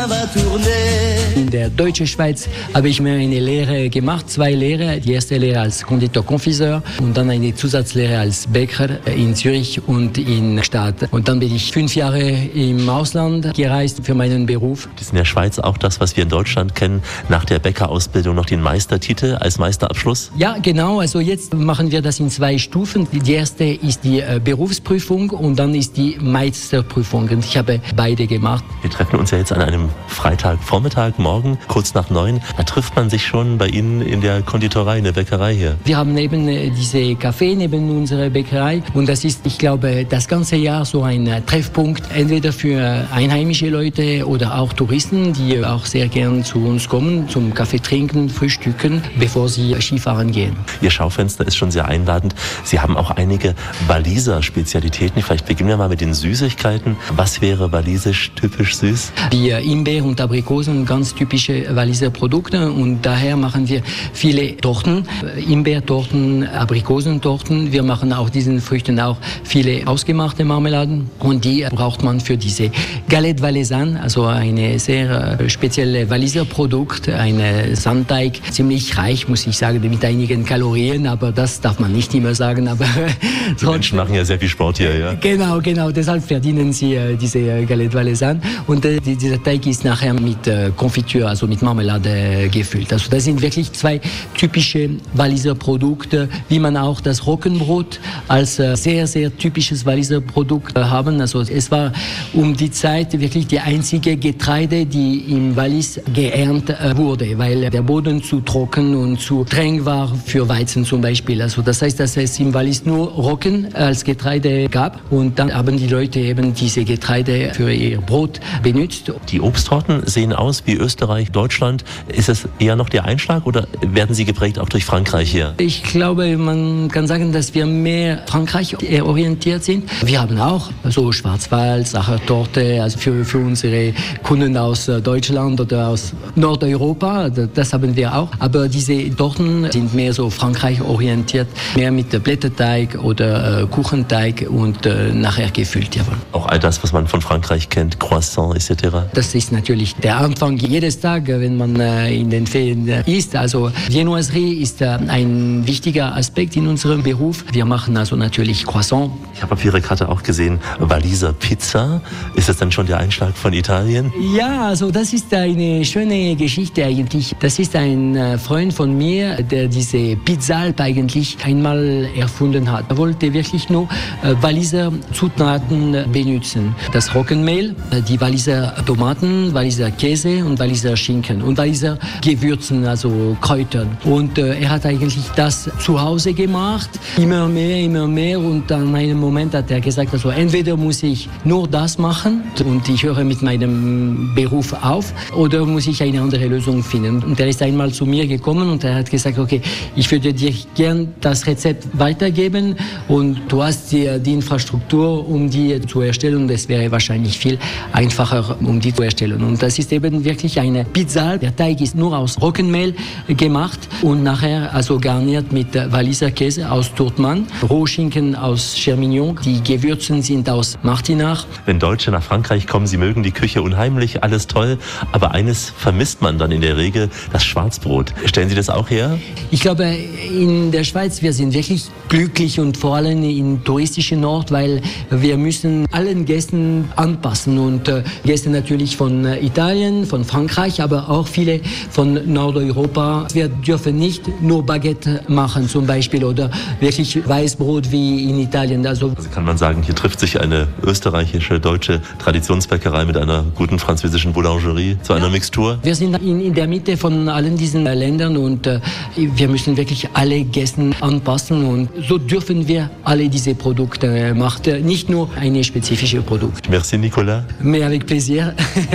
In der deutschen Schweiz habe ich mir eine Lehre gemacht, 2 Lehren. Die erste Lehre als Konditor-Konfiseur und dann eine Zusatzlehre als Bäcker in Zürich und in Gstaad. Und dann bin ich 5 Jahre im Ausland gereist für meinen Beruf. Das ist in der Schweiz auch das, was wir in Deutschland kennen, nach der Bäckerausbildung noch den Meistertitel als Meisterabschluss? Ja, genau. Also jetzt machen wir das in 2 Stufen. Die erste ist die Berufsprüfung und dann ist die Meisterprüfung. Und ich habe beide gemacht. Wir treffen uns ja jetzt an einem Freitagvormittag, morgen, kurz nach 9. Da trifft man sich schon bei Ihnen in der Konditorei, in der Bäckerei hier. Wir haben eben diese Café neben unserer Bäckerei und das ist, ich glaube, das ganze Jahr so ein Treffpunkt, entweder für einheimische Leute oder auch Touristen, die auch sehr gern zu uns kommen, zum Kaffee trinken, frühstücken, bevor sie Skifahren gehen. Ihr Schaufenster ist schon sehr einladend. Sie haben auch einige Waliser Spezialitäten. Vielleicht beginnen wir mal mit den Süßigkeiten. Was wäre walisisch typisch süß? Die Himbeer und Aprikosen, ganz typische Waliser Produkte und daher machen wir viele Torten, Himbeertorten, Aprikosentorten. Wir machen auch diesen Früchten auch viele ausgemachte Marmeladen und die braucht man für diese Galette Valaisanne, also eine sehr spezielle Waliser Produkt, ein Sandteig, ziemlich reich, muss ich sagen, mit einigen Kalorien, aber das darf man nicht immer sagen. Aber die Menschen machen ja sehr viel Sport hier, ja? Genau, deshalb verdienen sie diese Galette Valaisanne und dieser Teig ist nachher mit Konfitüre, also mit Marmelade gefüllt. Also das sind wirklich 2 typische Waliser Produkte, wie man auch das Roggenbrot als sehr, sehr typisches Waliser Produkt haben. Also es war um die Zeit wirklich die einzige Getreide, die im Wallis geerntet wurde, weil der Boden zu trocken und zu streng war für Weizen zum Beispiel. Also das heißt, dass es im Wallis nur Roggen als Getreide gab und dann haben die Leute eben diese Getreide für ihr Brot benutzt. Die Obsttorten sehen aus wie Österreich, Deutschland. Ist es eher noch der Einschlag oder werden sie geprägt auch durch Frankreich hier? Ich glaube, man kann sagen, dass wir mehr Frankreich orientiert sind. Wir haben auch so Schwarzwald, Sachertorte, also für unsere Kunden aus Deutschland oder aus Nordeuropa, das haben wir auch. Aber diese Torten sind mehr so Frankreich orientiert, mehr mit Blätterteig oder Kuchenteig und nachher gefüllt. Jawohl. Auch all das, was man von Frankreich kennt, Croissant etc. Das ist natürlich der Anfang jedes Tag, wenn man in den Ferien isst. Also Viennoiserie ist ein wichtiger Aspekt in unserem Beruf. Wir machen also natürlich Croissant. Ich habe auf Ihrer Karte auch gesehen, Waliser Pizza. Ist das dann schon der Einschlag von Italien? Ja, also das ist eine schöne Geschichte eigentlich. Das ist ein Freund von mir, der diese Pizzalp eigentlich einmal erfunden hat. Er wollte wirklich nur Waliser Zutaten benutzen. Das Roggenmehl, die Waliser Tomaten, Waliser Käse und Waliser Schinken und Waliser Gewürzen, also Kräutern. Und er hat eigentlich das zu Hause gemacht, immer mehr und an einem Moment hat er gesagt, also entweder muss ich nur das machen und ich höre mit meinem Beruf auf oder muss ich eine andere Lösung finden. Und er ist einmal zu mir gekommen und er hat gesagt, okay, ich würde dir gern das Rezept weitergeben und du hast die Infrastruktur, um die zu erstellen. Das wäre wahrscheinlich viel einfacher, um die zu erstellen. Und das ist eben wirklich eine Pizza. Der Teig ist nur aus Roggenmehl gemacht und nachher also garniert mit Waliser Käse aus Turtmann, Rohschinken aus Chermignon. Die Gewürzen sind aus Martinach. Wenn Deutsche nach Frankreich kommen, sie mögen die Küche unheimlich, alles toll, aber eines vermisst man dann in der Regel, das Schwarzbrot. Stellen Sie das auch her? Ich glaube, in der Schweiz, wir sind wirklich glücklich und vor allem im touristischen Ort, weil wir müssen allen Gästen anpassen und Gäste natürlich von Italien, von Frankreich, aber auch viele von Nordeuropa. Wir dürfen nicht nur Baguette machen zum Beispiel oder wirklich Weißbrot wie in Italien. Also kann man sagen, hier trifft sich eine österreichische, deutsche Traditionsbäckerei mit einer guten französischen Boulangerie zu einer Mixtur? Wir sind in der Mitte von allen diesen Ländern und wir müssen wirklich alle Gäste anpassen und so dürfen wir alle diese Produkte machen, nicht nur eine spezifische Produkt. Merci Nicolas. Mais avec plaisir.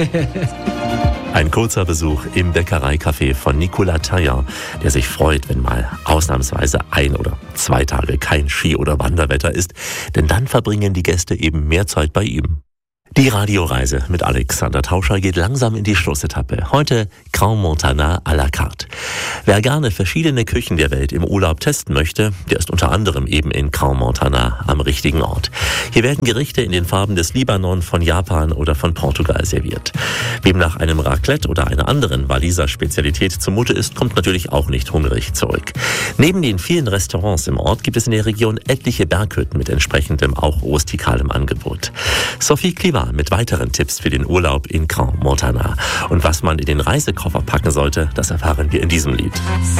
Ein kurzer Besuch im Bäckereicafé von Nicolas Taillant, der sich freut, wenn mal ausnahmsweise 1 oder 2 Tage kein Ski- oder Wanderwetter ist, denn dann verbringen die Gäste eben mehr Zeit bei ihm. Die Radioreise mit Alexander Tauscher geht langsam in die Schlussetappe. Heute Crans Montana à la carte. Wer gerne verschiedene Küchen der Welt im Urlaub testen möchte, der ist unter anderem eben in Crans Montana am richtigen Ort. Hier werden Gerichte in den Farben des Libanon, von Japan oder von Portugal serviert. Wem nach einem Raclette oder einer anderen Waliser Spezialität zumute ist, kommt natürlich auch nicht hungrig zurück. Neben den vielen Restaurants im Ort gibt es in der Region etliche Berghütten mit entsprechendem, auch rustikalem Angebot. Sophie Kliva mit weiteren Tipps für den Urlaub in Crans Montana. Und was man in den Reisekoffer packen sollte, das erfahren wir in diesem Lied.